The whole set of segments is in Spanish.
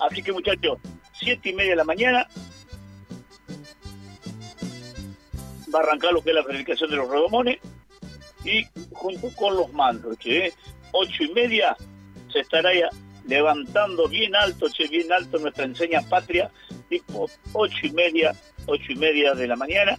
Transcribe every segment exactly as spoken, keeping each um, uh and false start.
Así que muchachos, siete y media de la mañana va a arrancar lo que es la planificación de los rodomones y junto con los mandos, che, ¿eh? Ocho y media se estará ya levantando bien alto, che, bien alto nuestra enseña patria, tipo ocho y media, ocho y media de la mañana.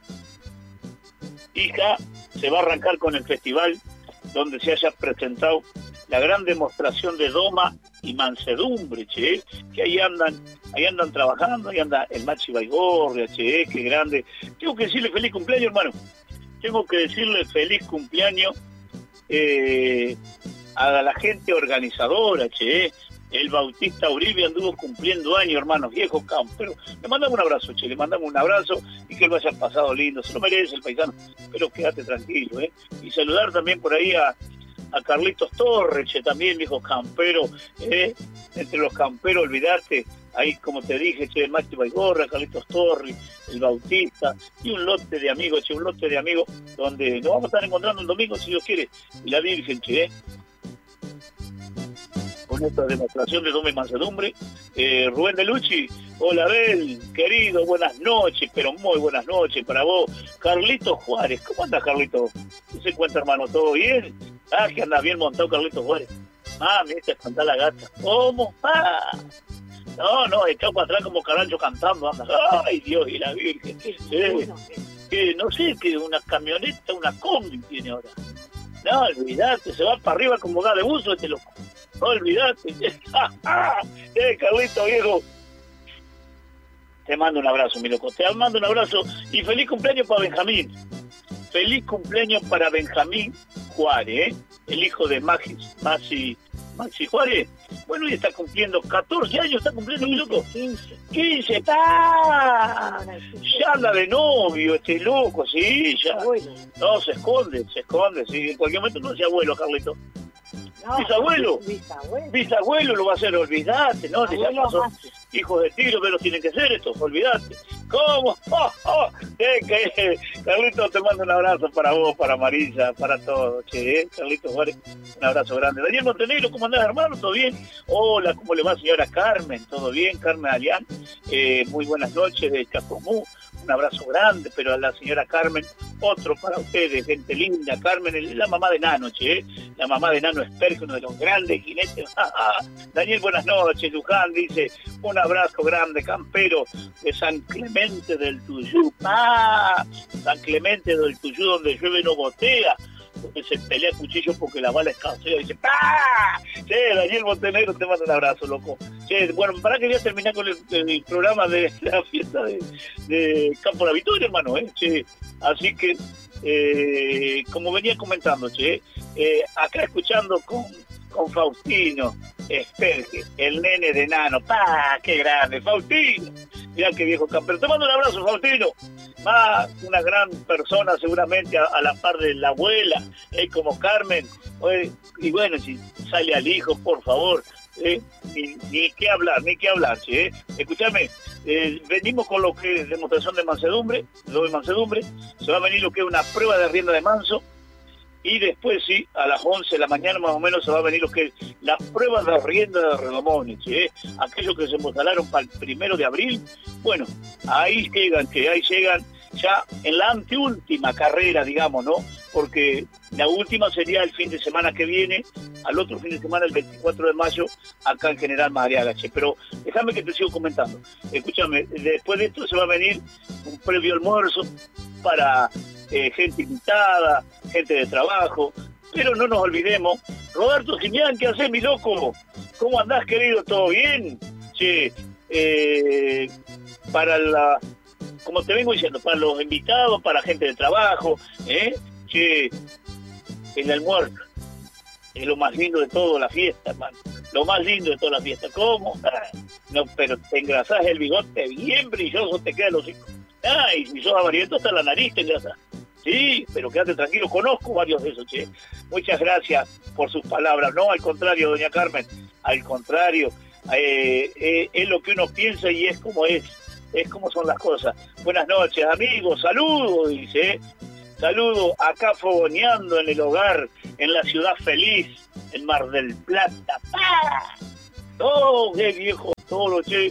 Y ya se va a arrancar con el festival donde se haya presentado la gran demostración de doma y mansedumbre, che, que ahí andan, ahí andan trabajando, ahí anda el Maxi Baigorria, che, qué grande. Tengo que decirle feliz cumpleaños, hermano. Tengo que decirle feliz cumpleaños eh, a la gente organizadora, che. El Bautista Uribe anduvo cumpliendo años, hermanos, viejos camperos. Le mandamos un abrazo, che, le mandamos un abrazo y que lo hayan pasado lindo. Se lo merece el paisano, pero quédate tranquilo, ¿eh? Y saludar también por ahí a, a Carlitos Torres, che, también viejos camperos, ¿eh? Entre los camperos, olvidate, ahí como te dije, che, Maxi Baigorra, Carlitos Torres, el Bautista, y un lote de amigos, che, un lote de amigos, donde nos vamos a estar encontrando el domingo, si Dios quiere, y la Virgen, che, ¿eh? Con esta demostración de doma y mansedumbre. Eh, Rubén de Lucci, hola Abel, querido, buenas noches, pero muy buenas noches para vos. Carlito Juárez, ¿cómo anda Carlito? ¿Qué se cuenta, hermano? ¿Todo bien? Ah, que anda bien montado Carlito Juárez. Ah, mira, te canta la gata. ¿Cómo? Ah. No, no, echado para atrás como carancho cantando, anda. Ay, Dios y la Virgen. ¿Qué sé? Que no sé, que una camioneta, una combi tiene ahora. No, olvidate, se va para arriba como da de uso este loco. No olvidate. eh, Carlito, viejo. Te mando un abrazo, mi loco. Te mando un abrazo y feliz cumpleaños para Benjamín. Feliz cumpleaños para Benjamín Juárez, ¿eh? El hijo de Maxi, Maxi, Maxi Juárez. Bueno, y está cumpliendo catorce años, está cumpliendo, mi loco. quince. quince, está. Ya anda de novio, este loco, sí, ya. No, se esconde, se esconde, sí. En cualquier momento no sea abuelo, Carlito. No, bisabuelo, bisabuelo, bisabuelo lo va a hacer, olvidate, ¿no? Ya pasó, hijos de tiro, pero tienen que ser estos, olvidate. ¿Cómo? Oh, oh. Eh, que, Carlito, te mando un abrazo para vos, para Marisa, para todos, che, ¿eh? Carlito Juárez, un abrazo grande. Daniel Montenegro, ¿cómo andás, hermano? ¿Todo bien? Hola, ¿cómo le va, señora Carmen? ¿Todo bien? Carmen Alián, eh, muy buenas noches de Chacomú. Un abrazo grande, pero a la señora Carmen, otro para ustedes, gente linda. Carmen es la mamá de Nano, che, ¿eh? La mamá de Nano Esperge, uno de los grandes jinetes. Daniel, buenas noches. Luján dice, un abrazo grande, campero, de San Clemente del Tuyú. Ah, San Clemente del Tuyú, donde llueve no gotea, donde se pelea cuchillo porque la bala escasea. Dice, ¡ah! Che, Daniel Montenegro, te mando un abrazo, loco. Che, bueno, para que voy a terminar con el, el programa de la fiesta de, de Campo La Victoria, hermano, ¿eh? Che, así que, eh, como venía comentando, che, eh, acá escuchando con, con Faustino Esperge, el nene de Nano. ¡Pah! ¡Qué grande, Faustino! Mirá qué viejo campero. Te mando un abrazo, Faustino. Más una gran persona, seguramente, a, a la par de la abuela, eh, como Carmen. Oye, y bueno, si sale al hijo, por favor, eh, ni, ni qué hablar, ni qué hablar, che, eh. Escúchame, eh, venimos con lo que es demostración de mansedumbre, lo de mansedumbre, se va a venir lo que es una prueba de rienda de manso, y después, sí, a las once de la mañana más o menos se va a venir lo que es la prueba de rienda de redomones, ¿eh? Aquellos que se instalaron para el primero de abril, bueno, ahí llegan, que ahí llegan ya en la anteúltima carrera, digamos, ¿no? Porque la última sería el fin de semana que viene, al otro fin de semana, el veinticuatro de mayo, acá en General Madariaga, che. Pero déjame que te sigo comentando. Escúchame, después de esto se va a venir un previo almuerzo para eh, gente invitada, gente de trabajo, pero no nos olvidemos. Roberto Gimián, ¿qué haces, mi loco? ¿Cómo andás, querido? ¿Todo bien? Che, eh, para la... como te vengo diciendo, para los invitados, para gente de trabajo, ¿eh? Que el almuerzo es lo más lindo de toda la fiesta, hermano. Lo más lindo de toda la fiesta. ¿Cómo? Ah, no, pero te engrasás el bigote bien brilloso, te queda los hijos. Ah, y si sos avariento hasta la nariz te engrasás. Sí, pero quédate tranquilo, conozco varios de esos, che. Muchas gracias por sus palabras. No, al contrario, doña Carmen, al contrario. Eh, eh, es lo que uno piensa y es como es. Es como son las cosas. Buenas noches, amigos, saludos, dice, ¿eh? Saludos, acá fogoneando en el hogar, en la ciudad feliz, en Mar del Plata. ¡Ah! ¡Oh, qué viejo! Toro, che.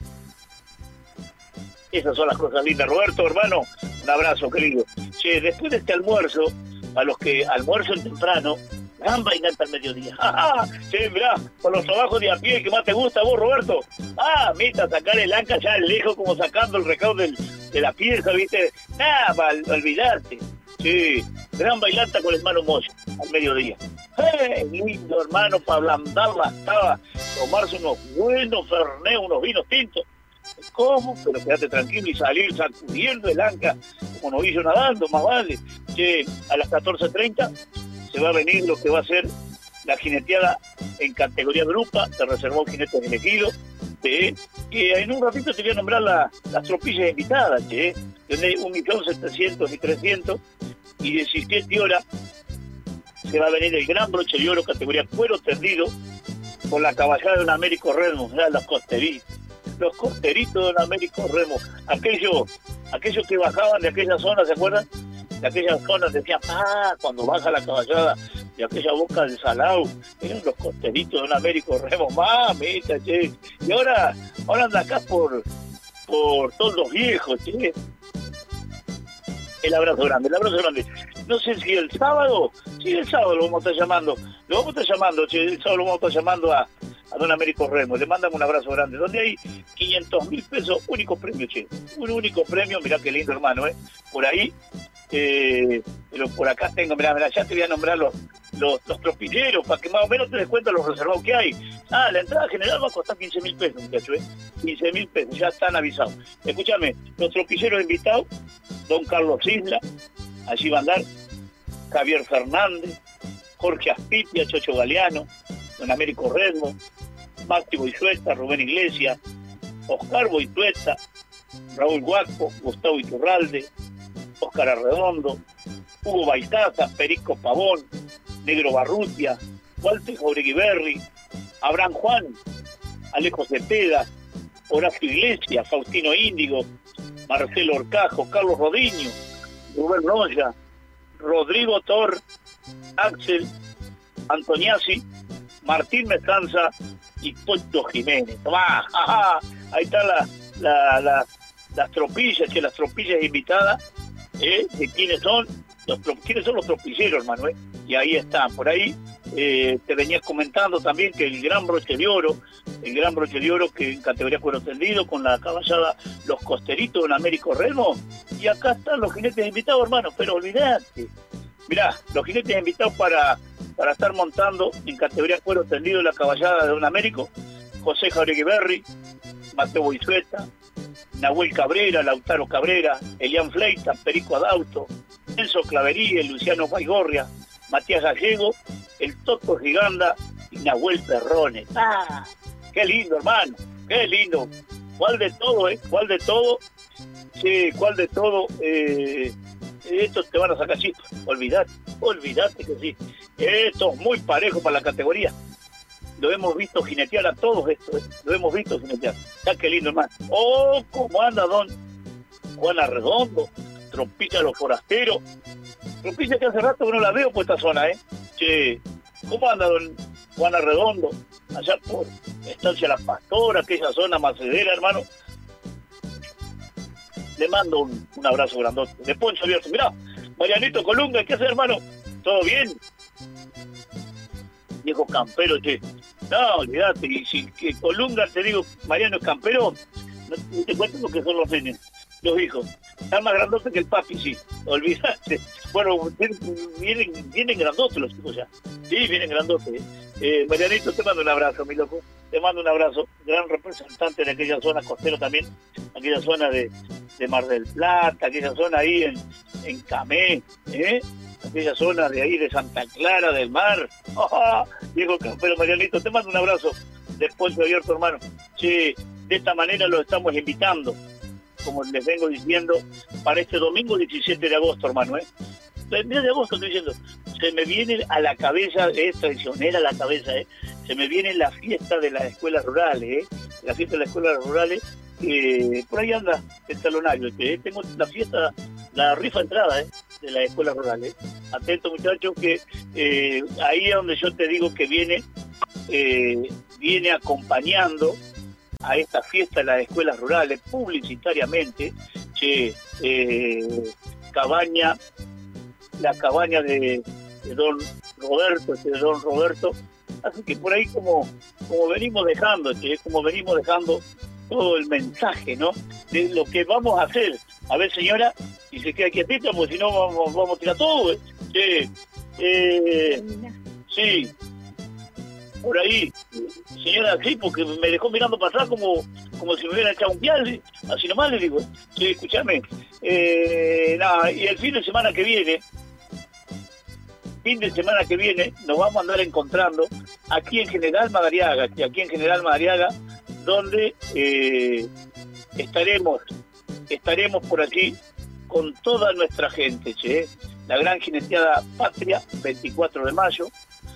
Esas son las cosas lindas. Roberto, hermano, un abrazo, querido. Che, después de este almuerzo, a los que almuerzan temprano, gamba y nata al mediodía. ¡Ah! Che, mirá, con los trabajos de a pie que más te gusta vos, Roberto. Ah, mita, sacar el anca ya lejos como sacando el recado del, de la pieza, ¿viste? Nada, mal, olvidarte. Sí, gran bailanta con el hermano Moya al mediodía. ¡Eh! Lindo, hermano, para ablandar la estaba, tomarse unos buenos fernet, unos vinos tintos. ¿Cómo? Pero quédate tranquilo y salir sacudiendo el anca como novillo nadando, más vale. Che, a las catorce treinta se va a venir lo que va a ser la jineteada en categoría grupa, se reservó jinetes elegidos, ¿sí? Y en un ratito te voy a nombrar la, las tropillas invitadas, ¿sí? Tiene un millón setecientos y trescientos y diecisiete horas se va a venir el gran broche de oro categoría cuero tendido con la caballada de un Américo Remo, ¿verdad? Los costeritos, los costeritos de un Américo Remo, aquellos, aquellos que bajaban de aquella zona, ¿se acuerdan? De aquellas zonas decían, ah, cuando baja la caballada de aquella boca del Salao, eran los costeritos de un Américo Remo, mamita, che. Y ahora, ahora anda acá por, por todos los viejos, che. El abrazo grande, el abrazo grande. No sé si el sábado, sí, el sábado lo vamos a estar llamando, lo vamos a estar llamando, che, el sábado lo vamos a estar llamando a, a don Américo Remo, le mandan un abrazo grande, donde hay quinientos mil pesos, único premio, che, un único premio, mirá qué lindo, hermano, eh, por ahí. Eh, pero por acá tengo, mirá, mirá, ya te voy a nombrar los, los, los tropilleros para que más o menos te des cuenta de los reservados que hay. Ah, la entrada general va a costar quince mil pesos, muchachos, ¿eh? quince mil pesos, ya están avisados. Escúchame, los tropilleros invitados, don Carlos Isla, allí va a andar, Javier Fernández, Jorge Aspitia, Chocho Galeano, don Américo Redmo, Maxi Boisueta, Rubén Iglesias, Oscar Boitueta, Raúl Guaco, Gustavo Iturralde, Óscar Arredondo, Hugo Baitaza, Perico Pavón, Negro Barrutia, Walter Jauregui Berri, Abraham Juan, Alejo Cepeda, Horacio Iglesias, Faustino Índigo, Marcelo Orcajo, Carlos Rodiño, Rubén Roya, Rodrigo Tor, Axel Antoniazzi, Martín Mestanza y Pocho Jiménez. ¡Ah, ah, ah! Ahí están la, la, la, las tropillas, que las tropillas invitadas. ¿Eh? ¿De quiénes son? Los, ¿Quiénes son los tropilleros, hermano? ¿Eh? Y ahí están, por ahí eh, te venías comentando también que el gran broche de oro, el gran broche de oro que en categoría cuero tendido, con la caballada Los Costeritos en Américo Remo, y acá están los jinetes invitados, hermano, pero olvidate, mirá, los jinetes invitados para, para estar montando en categoría cuero tendido la caballada de un Américo, José Jauregui Berri, Mateo Boisueta, Nahuel Cabrera, Lautaro Cabrera, Elian Fleita, Perico Adauto, Enzo Claverí, Luciano Baigorria, Matías Gallego, el Toto Giganda y Nahuel Perrone. ¡Ah! ¡Qué lindo, hermano! ¡Qué lindo! ¿Cuál de todo, eh? ¿Cuál de todo? Sí, ¿cuál de todo? Eh, estos te van a sacar chispas. Olvidate, olvidate que sí. Esto es muy parejo para la categoría. Lo hemos visto jinetear a todos estos, ¿eh? Lo hemos visto jinetear. Ya qué lindo, hermano. Oh, cómo anda don Juan Arredondo, Tropilla los Forasteros. Tropilla que hace rato que no la veo por esta zona, ¿eh? Che, ¿cómo anda don Juan Arredondo? Allá por Estancia La Pastora, aquella zona macedera, hermano. Le mando un, un abrazo grandote. De Poncho Abierto. Mirá, Marianito Colunga, ¿qué hace, hermano? ¿Todo bien? Viejo campero, che. No, olvidate, y si que Colunga, te digo, Mariano es campero, no te cuento lo que son los nenes, los hijos. Están más grandotes que el papi, sí, olvidate. Bueno, vienen, vienen grandotes los hijos ya. Sí, vienen grandotes. Eh, Marianito, te mando un abrazo, mi loco. Te mando un abrazo. Gran representante de aquella zona costera también, aquella zona de, de Mar del Plata, aquella zona ahí en, en Camé, ¿eh? Aquella zona de ahí de Santa Clara del Mar. Oh, Diego Campero, Marianito, te mando un abrazo de Poncho Abierto, hermano. Sí, de esta manera los estamos invitando, como les vengo diciendo, para este domingo diecisiete de agosto, hermano, ¿eh? El mes de agosto estoy diciendo, se me viene a la cabeza, es traicionera la cabeza, ¿eh? Se me viene la fiesta de las escuelas rurales, ¿eh? La fiesta de las escuelas rurales, eh, por ahí anda el talonario, ¿eh? Tengo la fiesta, la rifa entrada, ¿eh? De las escuelas rurales. Atento, muchachos, que eh, ahí es donde yo te digo que viene, eh, viene acompañando a esta fiesta en las escuelas rurales publicitariamente, che, eh, cabaña, la cabaña de, de don Roberto, este de don Roberto, así que por ahí como, como venimos dejando, che, como venimos dejando todo el mensaje, ¿no? De lo que vamos a hacer. A ver, señora, y se queda quietita, porque si no vamos, vamos a tirar todo, ¿eh? Che, eh, sí, por ahí, señora, sí, porque me dejó mirando para atrás como, como si me hubiera echado un pial, así nomás le digo, sí, escúchame, eh, nada, y el fin de semana que viene, fin de semana que viene, nos vamos a andar encontrando aquí en General Madariaga, aquí en General Madariaga, donde eh, estaremos, estaremos por aquí con toda nuestra gente, che, la gran jineteada Patria, veinticuatro de mayo,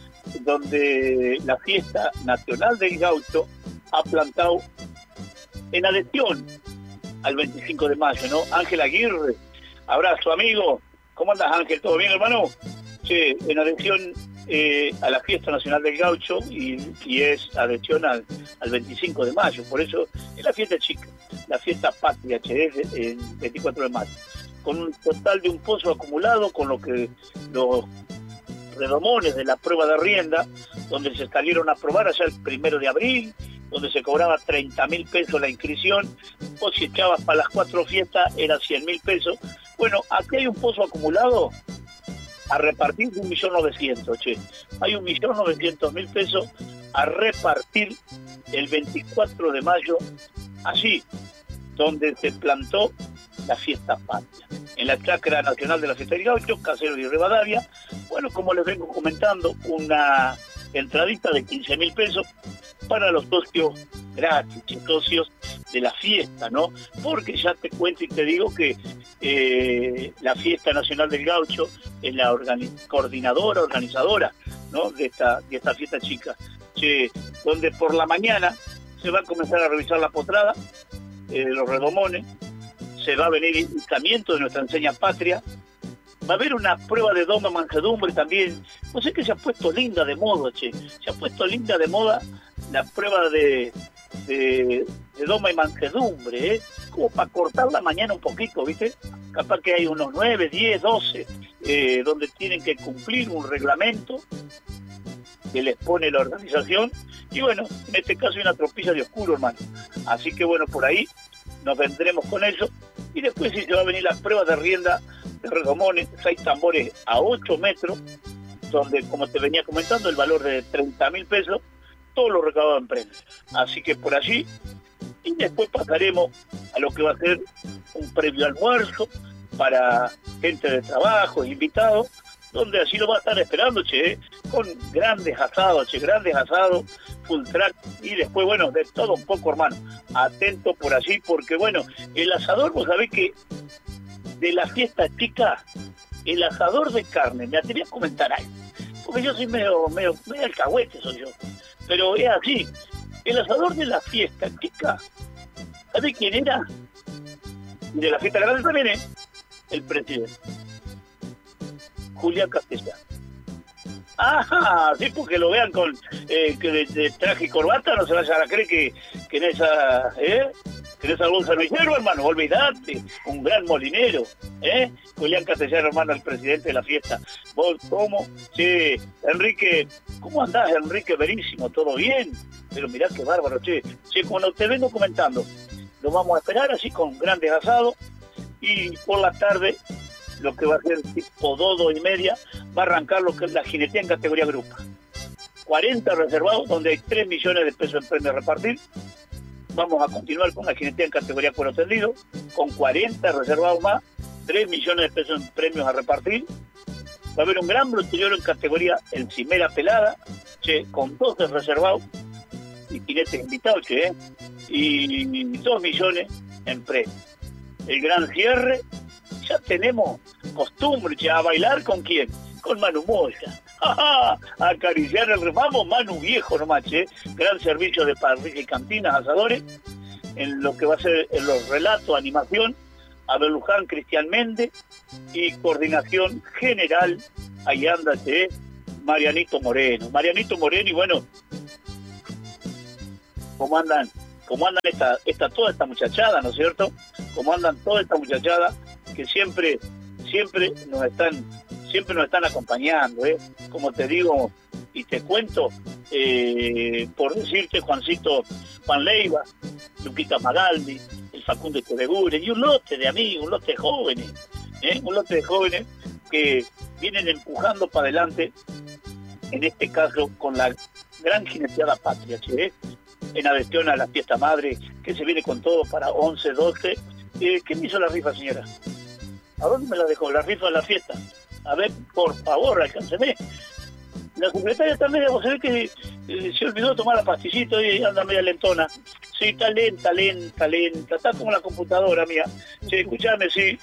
donde la fiesta nacional del gaucho ha plantado en adhesión al veinticinco de mayo, ¿no? Ángel Aguirre, abrazo amigo, ¿cómo andas Ángel? ¿Todo bien hermano? Che, en adhesión eh, a la fiesta nacional del gaucho y, y es adhesión al, al veinticinco de mayo, por eso es la fiesta chica, la fiesta patria, che, es el veinticuatro de mayo, con un total de un pozo acumulado, con lo que los redomones de la prueba de rienda, donde se salieron a probar allá el primero de abril, donde se cobraba treinta mil pesos la inscripción, o si echabas para las cuatro fiestas era cien mil pesos. Bueno, aquí hay un pozo acumulado a repartir de un millón novecientos, che. Hay un millón novecientos mil pesos a repartir el veinticuatro de mayo, allí donde se plantó la fiesta patria, en la Chacra Nacional de la Fiesta del Gaucho, Caseros y Rivadavia. Bueno, como les vengo comentando, una entradita de quince mil pesos para los socios gratis, socios de la fiesta, ¿no? Porque ya te cuento y te digo que eh, la Fiesta Nacional del Gaucho es la organi coordinadora, organizadora, ¿no? De esta, de esta fiesta chica, che, donde por la mañana se va a comenzar a revisar la potrada, eh, los redomones, se va a venir el izamiento de nuestra enseña patria, va a haber una prueba de doma mansedumbre también. No sé, que se ha puesto linda de moda, che, se ha puesto linda de moda la prueba de, de, de doma y mansedumbre, ¿eh? Como para cortar la mañana un poquito, ¿viste? Capaz que hay unos nueve, diez, doce, eh, donde tienen que cumplir un reglamento que les pone la organización, y bueno, en este caso hay una tropilla de oscuro, hermano. Así que bueno, por ahí nos vendremos con eso, y después sí se va a venir la prueba de rienda de redomones, seis tambores a ocho metros, donde, como te venía comentando, el valor de treinta mil pesos, todo lo recaudado en premios. Así que por allí, y después pasaremos a lo que va a ser un previo almuerzo para gente de trabajo, invitados, donde así lo va a estar esperando, che, con grandes asados, che, grandes asados, full track, y después, bueno, de todo un poco, hermano. Atento por allí, porque, bueno, el asador, vos sabés que de la fiesta chica, el asador de carne, me atreví a comentar algo, porque yo soy medio, medio, medio alcahuete, soy yo, pero es así, el asador de la fiesta chica, ¿sabés quién era? Y de la fiesta grande también, ¿eh? El presidente Julián Castellano. Ah, sí, porque lo vean con eh, que de, de traje y corbata, no se vayan a creer que, que en esa ¿eh? que en esa bolsa no hay hierro, hermano, olvidate, un gran molinero, ¿eh? Julián Castellano, hermano, el presidente de la fiesta. ¿Vos cómo? Sí, Enrique, ¿cómo andás, Enrique? Verísimo, ¿todo bien? Pero mirá qué bárbaro, che. Che, cuando te vengo comentando, lo vamos a esperar así con grandes asados, y por la tarde, lo que va a ser tipo dos, dos y media, va a arrancar lo que es la jinetea en categoría grupa. cuarenta reservados, donde hay tres millones de pesos en premios a repartir. Vamos a continuar con la jinetea en categoría cuero tendido, con cuarenta reservados más, tres millones de pesos en premios a repartir. Va a haber un gran brutillero en categoría encimera pelada, che, con doce reservados y jinetes invitados, che, ¿eh? Y dos millones en premios. El gran cierre, ya tenemos costumbre, ya, a bailar con quién, con Manu Moya, a acariciar el vamos, Manu viejo nomás, che, gran servicio de parrilla y cantinas, asadores, en lo que va a ser en los relatos, animación, Abel Luján, Cristian Méndez, y coordinación general, ahí anda, che, Marianito Moreno, Marianito Moreno, y bueno, ¿cómo andan como andan esta, esta, toda esta muchachada, ¿no es cierto? Como andan toda esta muchachada, que siempre, siempre nos están, siempre nos están acompañando, ¿eh? Como te digo y te cuento, eh, por decirte, Juancito, Juan Leiva, Luquita Magaldi, el Facundo Echeverría, y un lote de amigos, un lote de jóvenes, ¿eh? Un lote de jóvenes que vienen empujando para adelante, en este caso con la gran jineteada patria, ¿eh? En adhesión a la fiesta madre, que se viene con todo para once, doce. Eh, ¿Quién hizo la rifa, señora? ¿A dónde me la dejó? La rifa de la fiesta. A ver, por favor, alcánceme. La secretaria también, vos sabés que eh, se olvidó tomar la pastillita y anda media lentona. Sí, está lenta, lenta, lenta. Está como la computadora mía. Sí, escuchame, sí.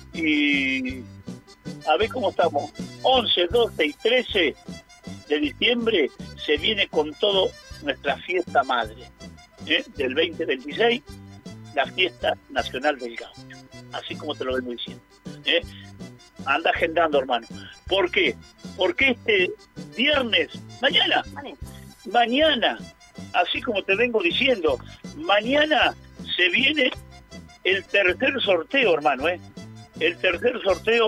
Y a ver cómo estamos. once, doce y trece de diciembre se viene con todo nuestra fiesta madre, ¿eh? Del veinte veintiséis, la fiesta nacional del gaucho, así como te lo vengo diciendo, ¿eh? Anda agendando, hermano. ¿Por qué? Porque este viernes, mañana, mañana, así como te vengo diciendo, mañana se viene el tercer sorteo, hermano, ¿eh? El tercer sorteo,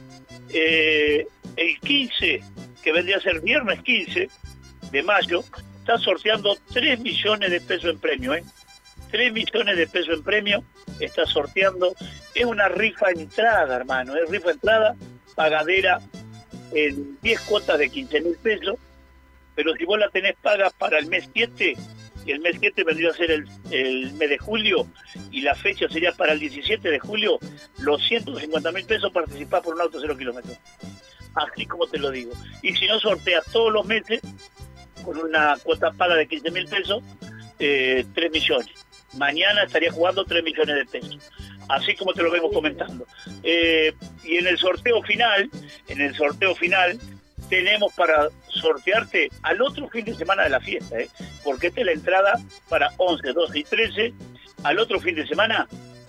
eh, el quince, que vendría a ser viernes quince de mayo, está sorteando tres millones de pesos en premio, ¿eh? tres millones de pesos en premio está sorteando. Es una rifa entrada, hermano, es rifa entrada, pagadera en diez cuotas de quince mil pesos, pero si vos la tenés paga para el mes siete, y el mes siete vendría a ser el, el mes de julio, y la fecha sería para el diecisiete de julio, los ciento cincuenta mil pesos participás por un auto cero kilómetros. Así como te lo digo. Y si no, sorteas todos los meses, con una cuota paga de quince mil pesos, eh, tres millones. Mañana estaría jugando tres millones de pesos. Así como te lo vengo comentando. Eh, y en el sorteo final, en el sorteo final, tenemos para sortearte al otro fin de semana de la fiesta, ¿eh? Porque esta es la entrada para once, doce y trece. Al otro fin de semana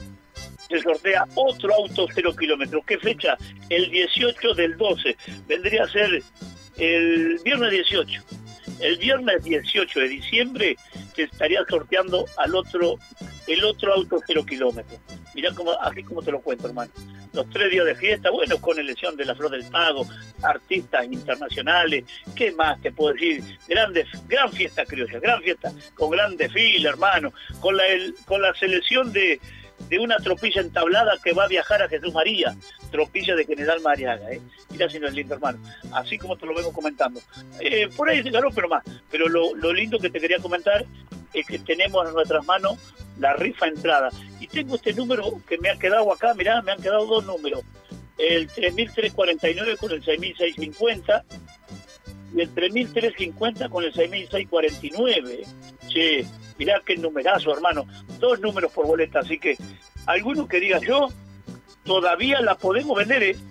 se sortea otro auto cero kilómetros. ¿Qué fecha? El dieciocho del doce. Vendría a ser el viernes dieciocho. El viernes dieciocho de diciembre te estaría sorteando al otro, el otro auto cero kilómetros. Mirá cómo, así como te lo cuento, hermano. Los tres días de fiesta, bueno, con elección de la Flor del Pago, artistas internacionales, ¿qué más te puedo decir? Grandes, gran fiesta criolla, gran fiesta, con gran desfile, hermano, con la, el, con la selección de, de una tropilla entablada que va a viajar a Jesús María, tropilla de General Mariaga, ¿eh? Mirá si no es lindo, hermano, así como te lo vengo comentando. Eh, por ahí se ganó, pero más. Pero lo, lo lindo que te quería comentar es que tenemos en nuestras manos la rifa entrada. Y tengo este número que me ha quedado acá, mirá, me han quedado dos números. El tres mil trescientos cuarenta y nueve con el seis mil seiscientos cincuenta y el tres mil trescientos cincuenta con el seis mil seiscientos cuarenta y nueve. Che, mirá qué numerazo, hermano. Dos números por boleta, así que alguno que diga yo, todavía la podemos vender, ¿eh?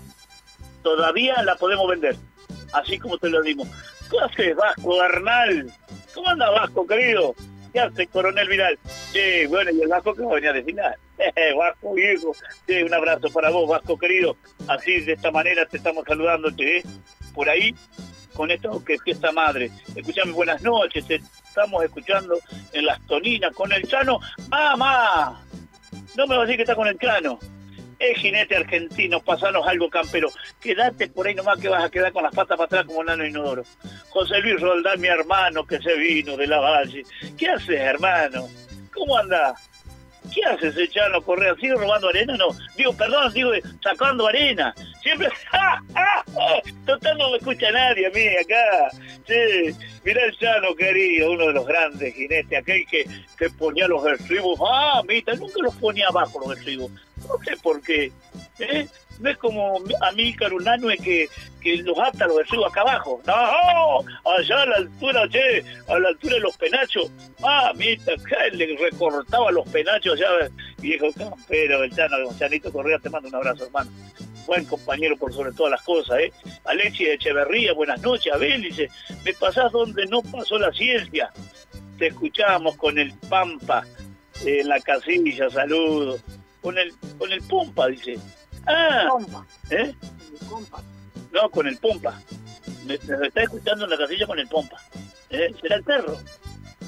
Todavía la podemos vender. Así como te lo digo. ¿Qué haces, Vasco Arnal? ¿Cómo anda, Vasco, querido? ¿Qué hace, Coronel Vidal? Sí, bueno, y el Vasco que va a venir de final. Vasco, viejo. Sí, un abrazo para vos, Vasco, querido. Así, de esta manera, te estamos saludándote, ¿eh? Por ahí, con esto que es fiesta madre. Escuchame, buenas noches. Te estamos escuchando en Las Toninas con el Chano. ¡Mamá! No me vas a decir que está con el Chano. Es jinete argentino, pasanos algo, campero. Quédate por ahí nomás que vas a quedar con las patas para atrás como nano inodoro. José Luis Roldán, mi hermano, que se vino de la Valle. ¿Qué haces, hermano? ¿Cómo andás? ¿Qué haces, ese Chano Correa? ¿Sigue robando arena? No, digo, perdón, digo, sacando arena. Siempre... ¡Ah, ah, ah! Total, no me escucha nadie a mí acá. Sí, mirá el Chano, querido, uno de los grandes jinetes, aquel que, que ponía los estribos. Ah, mira, nunca los ponía abajo los estribos. No sé por qué, ¿eh? No es como a mí, Carunanue, que, que los ata los estribos acá abajo. No, allá a la altura, che, a la altura de los penachos. Ah, mira, que le recortaba los penachos allá, viejo campero, el Chano, el Chanito Correa, te mando un abrazo, hermano. Buen compañero por sobre todas las cosas, ¿eh? Alexis Echeverría, buenas noches. Abel dice, me pasás donde no pasó la ciencia. Te escuchamos con el Pampa en la casilla, saludos. Con el, con el Pumpa, dice. Ah, Pompa. ¿eh? El Pompa. No, con el Pompa. Me, me está escuchando en la casilla con el Pompa. ¿Eh? ¿Será el perro?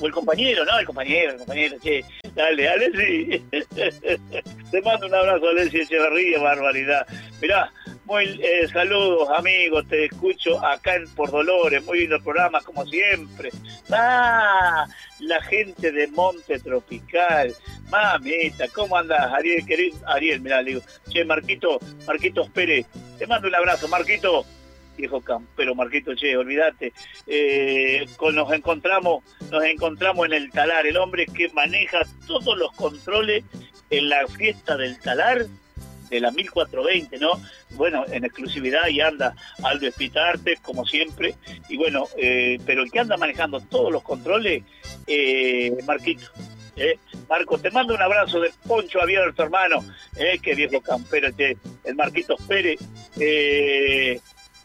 O el compañero, no, el compañero, el compañero, che. Dale, Alessi. Te mando un abrazo, Alessi Echeverría, barbaridad. Mirá, muy eh, saludos, amigos, te escucho acá en Por Dolores, muy lindo programa, como siempre. Ah, la gente de Monte Tropical. Mamita, ¿cómo andás, Ariel, querido? Ariel, mirá, le digo, che, Marquito, Marquitos Pérez, te mando un abrazo, Marquito. Viejo campero, Marquito, che, olvídate. Eh, con, nos encontramos, nos encontramos en el Talar, el hombre que maneja todos los controles en la fiesta del Talar de la mil cuatrocientos veinte, ¿no? Bueno, en exclusividad y anda Aldo Espitarte, como siempre, y bueno, eh, pero el que anda manejando todos los controles, eh, Marquito. Eh, Marco, te mando un abrazo de Poncho Abierto, hermano, eh, que viejo campero, che, el Marquitos Pérez, eh,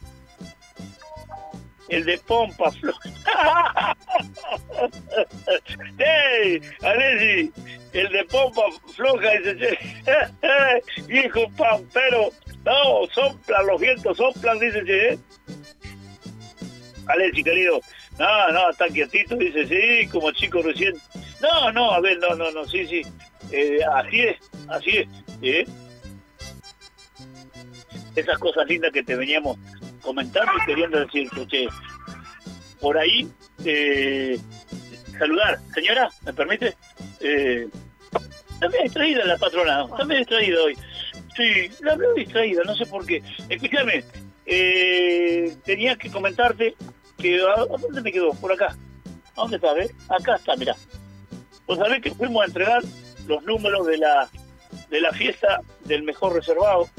el de Pompa Floja. ¡Ey! Alessi, el de Pompa Floja, dice, viejo pampero, no, soplan los vientos, soplan, dice, ¿eh? Alessi, querido, no, no, está quietito, dice, sí, como chico recién. No, no, a ver, no, no, no, sí, sí, eh, así es, así es, ¿eh? Esas cosas lindas que te veníamos comentando y queriendo decirte, che, por ahí, eh, saludar, señora, ¿me permite? Eh, también distraída la patrona, también distraída hoy. Sí, la veo distraída, no sé por qué. Escúchame, eh, tenía que comentarte que, ¿a dónde me quedó? Por acá. ¿A dónde está? ¿Ves? Acá está, mirá. Vos sabés que fuimos a entregar los números de la, de la fiesta del mejor reservado.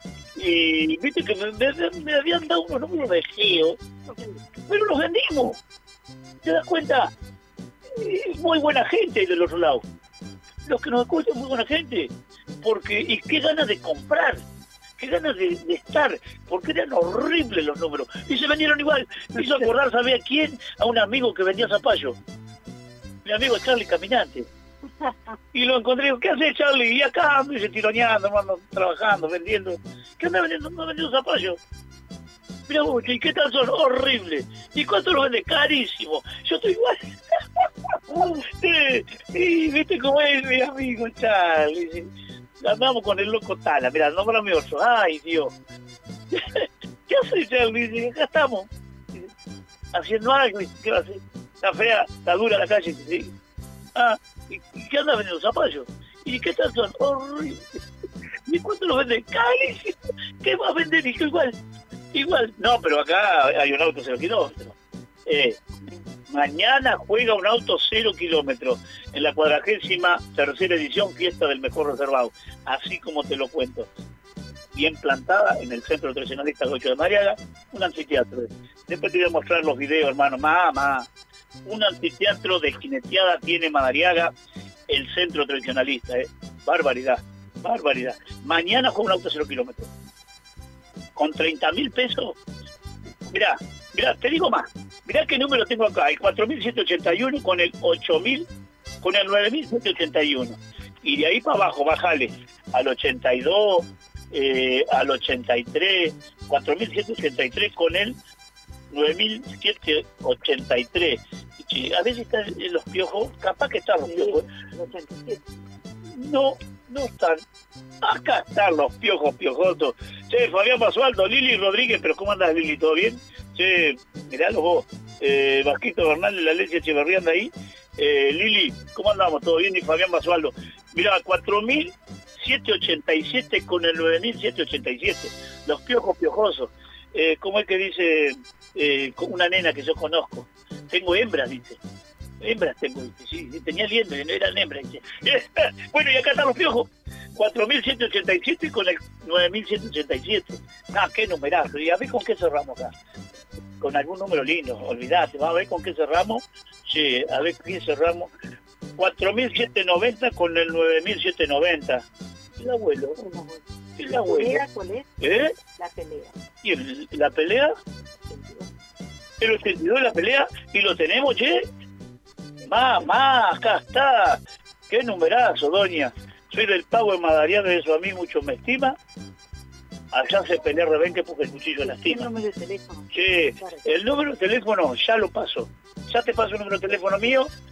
Y viste que me, me, me habían dado unos números de geo, pero los vendimos. ¿Te das cuenta? Es muy buena gente del otro lado. Los que nos escuchan, muy buena gente. Porque, y qué ganas de comprar, qué ganas de, de estar, porque eran horribles los números. Y se vendieron igual. Me hizo acordar, ¿sabía quién? A un amigo que vendía zapallo. Mi amigo Charlie Caminante. Y lo encontré, digo, ¿qué haces, Charlie? Y acá ando, dice, tironeando, ando trabajando, vendiendo. ¿Qué anda vendiendo? No vendiendo zapallos. Mira vos, ¿y qué tal son? Horribles. ¿Y cuánto los vende? Carísimo. Yo estoy igual. Sí, y viste cómo es mi amigo Charlie. Sí. Andamos con el loco Tala, mira, nómbrame otro. Ay, Dios. ¿Qué haces, Charlie? Dice, acá estamos. Haciendo algo. ¿Qué va a hacer? Está fea, está dura la calle. ¿Sí? Ah, ¿y qué anda vendiendo zapallos? ¿Y qué tal son? Horribles. ¿Y cuánto los venden? Carísimo. ¿Qué va a vender? Y igual, igual. No, pero acá hay un auto cero kilómetros. Eh, mañana juega un auto cero kilómetros en la cuadragésima tercera edición Fiesta del Mejor Reservado. Así como te lo cuento. Bien plantada en el Centro Tradicionalista ocho de Mariaga, un anfiteatro. Después te voy a mostrar los videos, hermano. Mamá. Un anfiteatro de jineteada tiene Madariaga, el Centro Tradicionalista, ¿eh? Barbaridad, barbaridad. Mañana juega un auto cero kilómetros. Con treinta mil pesos. Mirá, mirá, te digo más. Mirá qué número tengo acá. El cuatro mil ciento ochenta y uno con el ocho mil, con el nueve mil ciento ochenta y uno. Y de ahí para abajo, bajale al ochenta y dos, eh, al ochenta y tres, cuatro mil ciento ochenta y tres con el nueve mil ciento ochenta y tres. Sí, a veces están los piojos, capaz que están los piojos. No, no están. Acá están los piojos piojosos. Che, Fabián Basualdo, Lili Rodríguez, pero ¿cómo andas, Lili? ¿Todo bien? Che, miralo vos. Eh, Vasquito Bernal, la leche Echeverría anda ahí. Eh, Lili, ¿cómo andamos? ¿Todo bien? Y Fabián Basualdo. Mirá, cuatro mil setecientos ochenta y siete con el nueve mil setecientos ochenta y siete. Los piojos piojosos. Eh, ¿Cómo es que dice eh, una nena que yo conozco? Tengo hembras, dice. Hembras tengo, dice. Sí, sí, tenía liendres, no eran hembras, dice. Bueno, y acá están los piojos. cuatro mil ciento ochenta y siete con el nueve mil ciento ochenta y siete. Ah, qué numerazo. Y a ver con qué cerramos acá. Con algún número lindo, olvidate. Vamos a ver con qué cerramos. Sí, a ver qué cerramos. cuatro mil setecientos noventa con el nueve mil setecientos noventa. El abuelo. El abuelo. ¿La pelea cuál es? ¿Eh? La pelea. ¿Y el, la pelea? El ochenta y dos la pelea y lo tenemos, che. Mamá, acá está. Qué numerazo, doña. Soy del Pago de Madariaga, eso a mí mucho me estima. Allá se pelea rebenque porque el cuchillo lastima. ¿El número de teléfono? Che, el número de teléfono ya lo paso. Ya te paso el número de teléfono mío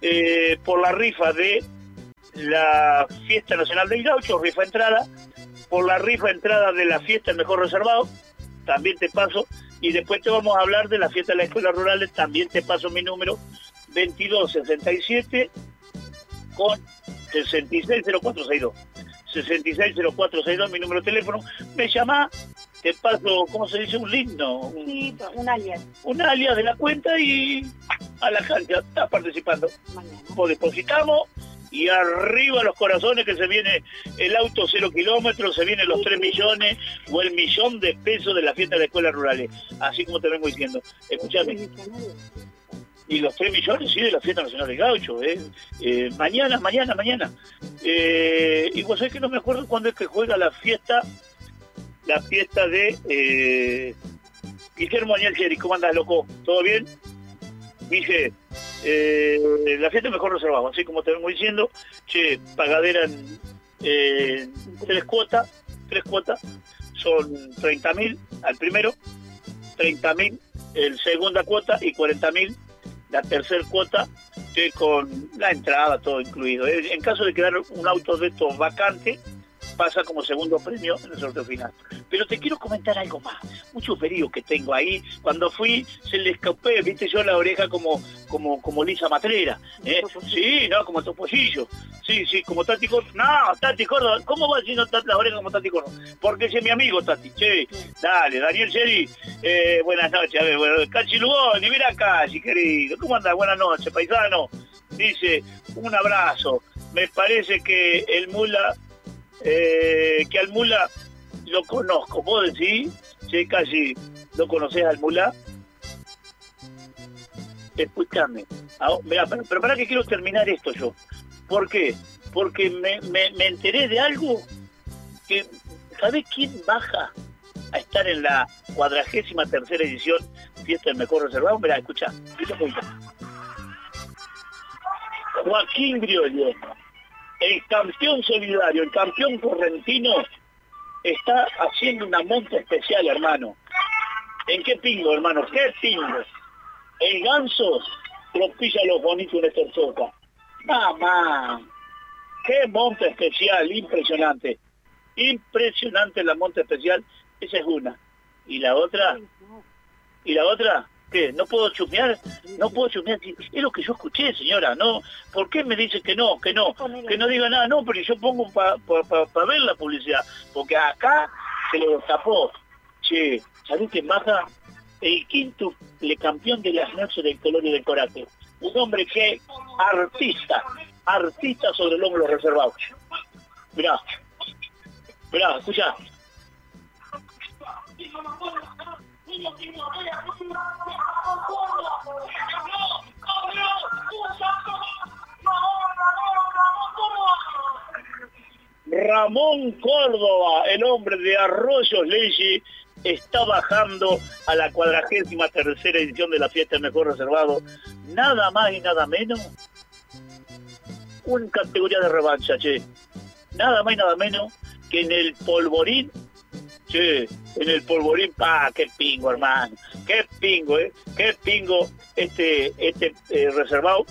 eh, por la rifa de la Fiesta Nacional del Gaucho, rifa entrada, por la rifa entrada de la Fiesta El Mejor Reservado, también te paso, y después te vamos a hablar de la Fiesta de las Escuelas Rurales, también te paso mi número, veintidós sesenta y siete con sesenta y seis cero cuatro sesenta y dos. sesenta y seis cero cuatro sesenta y dos, mi número de teléfono. Me llama, te paso, ¿cómo se dice? Un lindo. Un, sí, un alias. Un alias de la cuenta y a la cancha. Estás participando. Mañana. Pues depositamos y arriba los corazones, que se viene el auto cero kilómetros, se vienen los tres millones o el millón de pesos de la Fiesta de las Escuelas Rurales. Así como te vengo diciendo. Escúchame. Y los tres millones, sí, de la Fiesta Nacional del Gaucho, ¿eh? Eh, mañana, mañana, mañana. Eh, y vos sabés que no me acuerdo cuándo es que juega la fiesta, la fiesta de eh, Guillermo Daniel Seri. ¿Cómo andás, loco? ¿Todo bien? Dije, eh, la fiesta es mejor reservada, así como te vengo diciendo. Che, pagadera en eh, tres cuotas, tres cuotas, son treinta mil al primero, treinta mil el segunda cuota y cuarenta mil la tercera cuota, que con la entrada, todo incluido. En caso de quedar un auto de estos vacante, pasa como segundo premio en el sorteo final. Pero te quiero comentar algo más. Mucho frío que tengo ahí. Cuando fui, se le escapé, viste yo la oreja como como como Lisa Matrera. ¿Eh? Sí, no, como Topollillo. Sí, sí, como Tati Córdoba. No, Tati Córdoba. ¿Cómo va haciendo la oreja como Tati Córdoba? Porque ese es mi amigo, Tati. Che, dale, Daniel Seri. Eh, buenas noches. A ver, bueno, Cachi Lugoni, mira Cachi, querido. ¿Cómo andas? Buenas noches, paisano. Dice, un abrazo. Me parece que el Mula... Eh, que al Mula lo conozco. ¿Vos decís? Che, casi lo conocés al Mula. Escúchame. Ah, mirá, pero, pero para que quiero terminar esto yo. ¿Por qué? Porque me, me, me enteré de algo que... ¿Sabés quién baja a estar en la cuadragésima tercera edición Fiesta del Mejor Reservado? Mirá, escuchá. Joaquín Briollo, el campeón solidario, el campeón correntino, está haciendo una monta especial, hermano. ¿En qué pingo, hermano? ¿Qué pingo? El ganso lo pilla los bonitos en esta soca. Mamá, qué monta especial, impresionante. Impresionante la monta especial, esa es una. ¿Y la otra? ¿Y la otra? ¿Qué? ¿No puedo chusmear? No puedo chusmear. Es lo que yo escuché, señora, ¿no? ¿Por qué me dice que no, que no? Que no diga nada, no, pero yo pongo para pa, pa, pa ver la publicidad. Porque acá se lo tapó. Che, ¿sabés quién baja? El quinto campeón de las noches del color y del coraje. Un hombre que artista, artista sobre el hombro reservado. Mirá, mirá, escuchá. Ramón Córdoba, el hombre de Arroyos Leyes, está bajando a la cuadragésima tercera edición de la Fiesta del Mejor Reservado, nada más y nada menos, una categoría de revancha, che, nada más y nada menos que en el polvorín, che, en el polvorín, pa, qué pingo, hermano, qué pingo, eh, qué pingo este, este eh, reservado,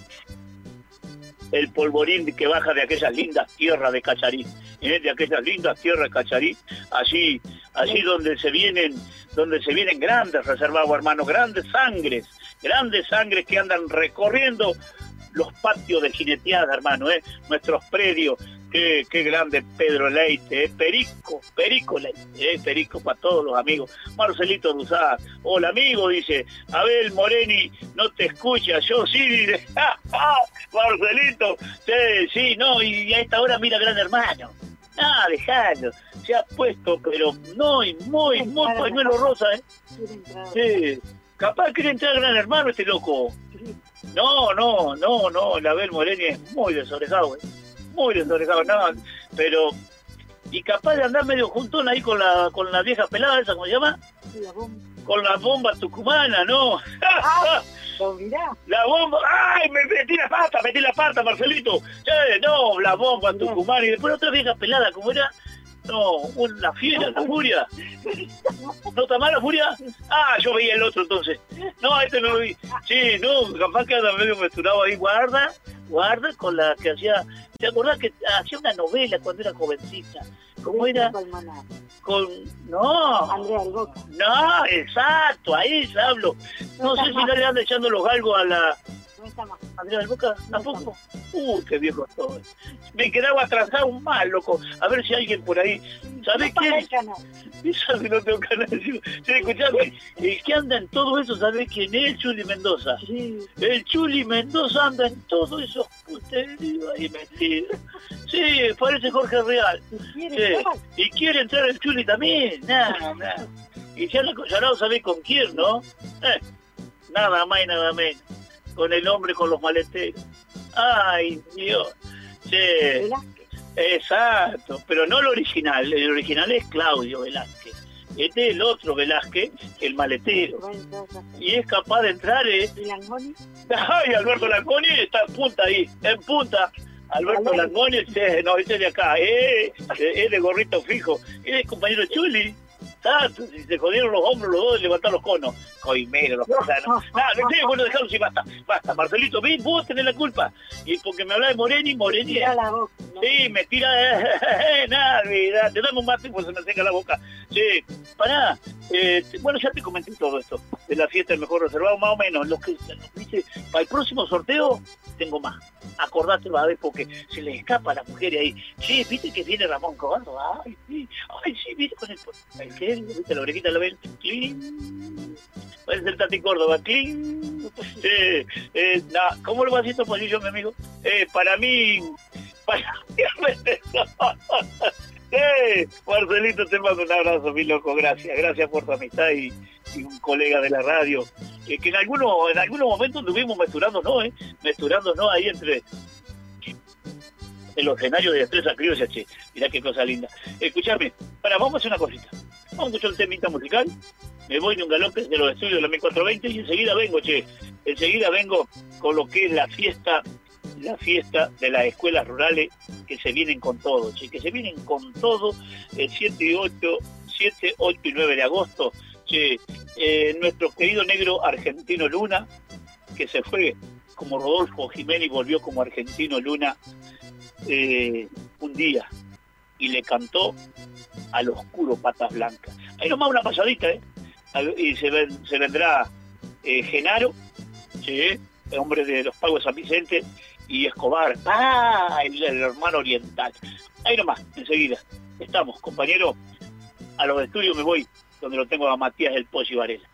el polvorín que baja de aquellas lindas tierras de Cacharí, ¿eh? De aquellas lindas tierras de Cacharí, allí, allí donde se vienen, donde se vienen grandes reservados, hermanos, grandes sangres, grandes sangres que andan recorriendo los patios de jineteada, hermano, ¿eh? Nuestros predios. Qué, qué grande Pedro Leite, eh, Perico, Perico Leite, eh, Perico para todos los amigos. Marcelito Duzá, hola amigo, dice, Abel Moreni, no te escucha, yo sí, dice, ¡ja, ja! Marcelito, sí, sí, no, y a esta hora mira Gran Hermano. Ah, dejalo, se ha puesto, pero muy, muy, muy pañuelo rosa, ¿eh? Sí, capaz quiere entrar Gran Hermano este loco. No, no, no, no, el Abel Moreni es muy desorejado, ¿eh? Muy desorejado, no, pero y capaz de andar medio juntón ahí con la con la vieja pelada esa, ¿cómo se llama? La bomba. Con la bomba tucumana, ¿no? Ah, mirá. La bomba, ¡ay! Me metí la pata, metí la pata, Marcelito. Eh, no, la bomba tucumana y después otra vieja pelada, ¿cómo era? No, una fiera, la furia. ¿No está mal la furia? Ah, yo veía el otro entonces. No, este no lo vi. Sí, no, capaz que anda medio mezclado ahí. Guarda, guarda con la que hacía... ¿Te acordás que hacía una novela cuando era jovencita? ¿Cómo era? Con... No. Andrea del Boca. No, exacto, ahí se hablo. No, no sé si no le anda echando los galgos a la... No está más. ¿Andrea del Boca? ¿Tampoco? Uh, qué viejo estoy. Me quedaba atrasado mal, loco. A ver si alguien por ahí... ¿Sabés no quién? ¿Qué? ¿Sabés que no tengo canal? Sí, escuchame. El que anda en todo eso, ¿sabés quién es? El Chuli Mendoza. Sí. El Chuli Mendoza anda en todo esos puteríos ahí metido. Sí, parece Jorge Real. ¿Y quiere, Sí. ¿Y quiere entrar el Chuli también? Nada, nada. Y ya no sabés con quién, ¿no? Eh, nada más y nada menos. Con el hombre con los maleteros. Ay, Dios. Sí. Velázquez. Exacto, pero no el original. El original es Claudio Velázquez. Este es el otro Velázquez, el maletero. Bueno, Y es capaz de entrar, ¿eh? ¿Y Langoni? Ay, Alberto Langoni está en punta ahí, en punta. Alberto Langoni, este, no, este es de acá, eh, es de gorrito fijo. Es compañero Chuli. Exacto, si se jodieron los hombros los dos de levantar los conos. Coimero, los pasanos. Nada, no sé, bueno, dejalo si basta. Basta, Marcelito, ven, vos tenés la culpa. Y porque me habla de Moreni, Moreni. Tira la boca, ¿no? Sí, me tira, eh, nada, mira, te dame un mate pues se me seca la boca. Sí, pará, eh, bueno, ya te comenté todo esto, de la fiesta del mejor reservado, más o menos, lo que, dice, para el próximo sorteo, tengo más. Acordate, va a ver, porque se le escapa a la mujer ahí. Sí, viste que viene Ramón Cobardo, ay, sí, ay, sí, viste con el... ¿En serio? ¿Viste la orejita la ven? ¡Cling! Parece el Tati Córdoba, ¡cling! Sí, eh, nah, ¿cómo lo va haciendo Polillo, mi amigo? Eh, para mí... Para mí... Eh, Marcelito, te mando un abrazo, mi loco, gracias, gracias por tu amistad y, y un colega de la radio, eh, que en algunos en algunos momentos estuvimos mezclándonos, eh, mezclándonos ahí entre en los escenarios de Destreza Criolla, che, mirá qué cosa linda. Escuchame, para, vamos a hacer una cosita, vamos a escuchar un temita musical, me voy de un galope de los estudios de la mil cuatrocientos veinte y enseguida vengo, che, enseguida vengo con lo que es la fiesta la fiesta de las escuelas rurales que se vienen con todo, che, que se vienen con todo el siete y ocho, siete, ocho y nueve de agosto, che, eh, nuestro querido negro Argentino Luna, que se fue como Rodolfo Jiménez, volvió como Argentino Luna eh, un día y le cantó al oscuro Patas Blancas. Ahí nomás una pasadita, ¿eh? Y se, ven, se vendrá eh, Genaro, che, el hombre de los Pagos de San Vicente, y Escobar, ¡ah! El, el hermano oriental. Ahí nomás, enseguida. Estamos, compañero. A los estudios me voy, donde lo tengo a Matías del Pollo y Varela.